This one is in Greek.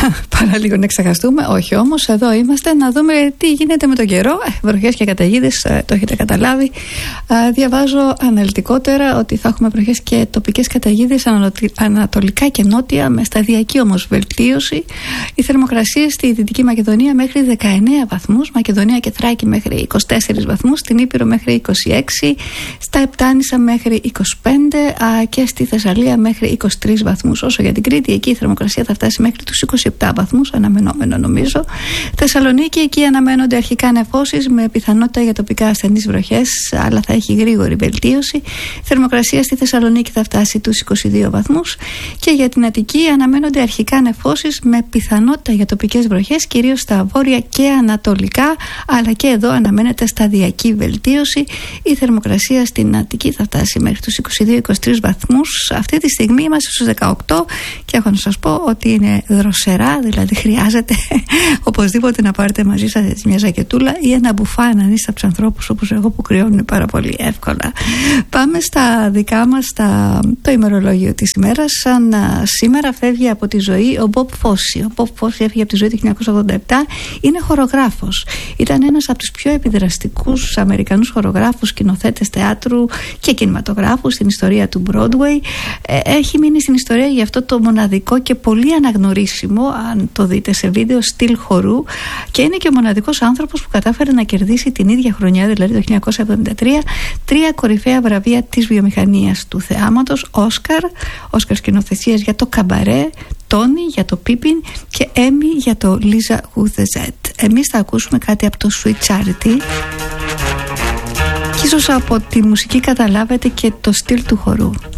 παραλίγο να ξεχαστούμε. Όχι όμως, εδώ είμαστε να δούμε τι γίνεται με τον καιρό. Βροχές και καταιγίδες, το έχετε καταλάβει. Διαβάζω αναλυτικότερα ότι θα έχουμε βροχές και τοπικές καταιγίδες ανατολικά και νότια, με σταδιακή όμως βελτίωση. Η θερμοκρασία στη Δυτική Μακεδονία μέχρι 19 βαθμούς, Μακεδονία και Θράκη μέχρι 24 βαθμούς, στην Ήπειρο μέχρι 26, στα Επτάνησα μέχρι 25 και στη Θεσσαλία μέχρι 23 βαθμούς. Όσο για την Κρήτη, εκεί η θερμοκρασία θα φτάσει μέχρι τους 27 βαθμούς, αναμενόμενο νομίζω. Θεσσαλονίκη, εκεί αναμένονται αρχικά νεφώσεις με πιθανότητα για τοπικά ασθενείς βροχές, αλλά θα έχει γρήγορη βελτίωση. Θερμοκρασία στη Θεσσαλονίκη θα φτάσει τους 22 βαθμούς και για την Αττική αναμένονται αρχικά νεφώσεις με πιθανότητα για τοπικές βροχές, κυρίως στα βόρεια και ανατολικά, αλλά και εδώ αναμένεται σταδιακή βελτίωση. Η θερμοκρασία στην Αττική θα φτάσει μέχρι τους 22-23 βαθμούς. Αυτή τη στιγμή είμαστε στους 18 και έχω να σας πω ότι είναι δροσερά, δηλαδή χρειάζεται οπωσδήποτε να πάρετε μαζί σας μια ζακετούλα ή ένα μπουφάν αν είστε από τους ανθρώπους όπως εγώ που κρυώνουν πάρα πολύ εύκολα. Πάμε στα δικά μας, το ημερολόγιο της ημέρας. Σαν σήμερα φεύγει από τη ζωή ο Μπομπ Φόσι. Ο Μπομπ Φόσι έφυγε από τη ζωή το 1987. Είναι χορογράφος. Ήταν ένας από τους πιο επιδραστικούς Αμερικανούς χορογράφους, σκηνοθέτες θεάτρου και κινηματογράφου στην ιστορία του Broadway. Έχει μείνει στην ιστορία για αυτό το μοναδικό και πολύ αναγνωρίσιμο, αν το δείτε σε βίντεο, στυλ χορού, και είναι και ο μοναδικός άνθρωπος που κατάφερε να κερδίσει την ίδια χρονιά, δηλαδή το 1973, 3 κορυφαία βραβεία της βιομηχανίας του θεάματος: Όσκαρ σκηνοθεσίας για το Καμπαρέ, Τόνι για το Πίπιν και Έμι για το Lisa Who the Z. Εμείς θα ακούσουμε κάτι από το Sweet Charity και ίσως από τη μουσική καταλάβετε και το στυλ του χορού.